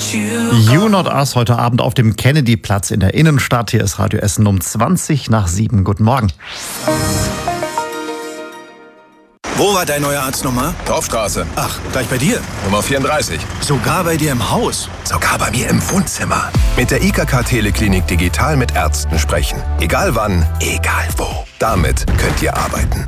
You Not Us heute Abend auf dem Kennedy-Platz in der Innenstadt. Hier ist Radio Essen um 7:20. Guten Morgen. Wo war dein neuer Arzt nochmal? Torfstraße. Ach, gleich bei dir? Nummer 34. Sogar bei dir im Haus? Sogar bei mir im Wohnzimmer. Mit der IKK Teleklinik digital mit Ärzten sprechen. Egal wann, egal wo. Damit könnt ihr arbeiten.